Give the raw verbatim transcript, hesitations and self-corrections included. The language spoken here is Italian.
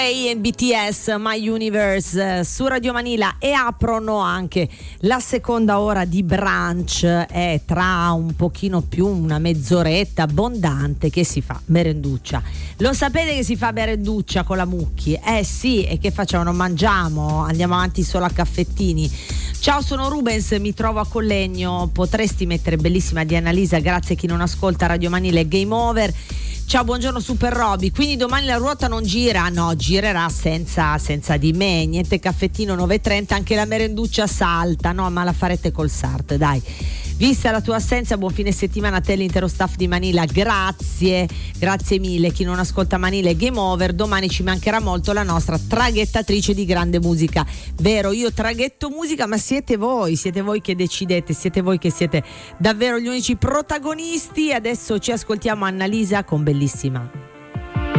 E B T S, My Universe su Radio Manila, e aprono anche la seconda ora di brunch. È tra un pochino più, una mezz'oretta abbondante, che si fa merenduccia. Lo sapete che si fa merenduccia con la Mucchi? Eh sì, e che facciamo? Non mangiamo, andiamo avanti solo a caffettini. Ciao, sono Rubens, mi trovo a Collegno. Potresti mettere bellissima di Annalisa, grazie a chi non ascolta Radio Manila e Game Over. Ciao, buongiorno Super Roby. Quindi domani la ruota non gira? No, girerà senza, senza di me. Niente caffettino nove e trenta, anche la merenduccia salta. No, ma la farete col Sart, dai. Vista la tua assenza, buon fine settimana a te e l'intero staff di Manila. Grazie, grazie mille. Chi non ascolta Manila e Game Over, domani ci mancherà molto la nostra traghettatrice di grande musica. Vero, io traghetto musica, ma siete voi, siete voi che decidete, siete voi che siete davvero gli unici protagonisti. Adesso ci ascoltiamo Annalisa con Bellissima.